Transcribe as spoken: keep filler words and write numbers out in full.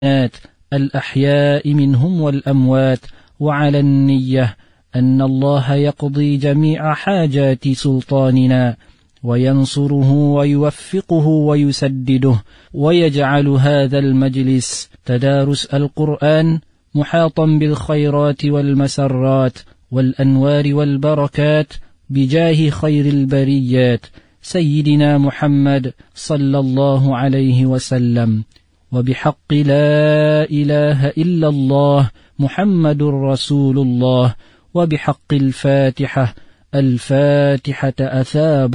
الأحياء منهم والأموات، وعلى النية أن الله يقضي جميع حاجات سلطاننا وينصره ويوفقه ويسدده، ويجعل هذا المجلس تدارس القرآن محاطا بالخيرات والمسرات والأنوار والبركات بجاه خير البريات سيدنا محمد صلى الله عليه وسلم، وبحق لا إله إلا الله محمد رسول الله، وبحق الفاتحة الفاتحة أثاب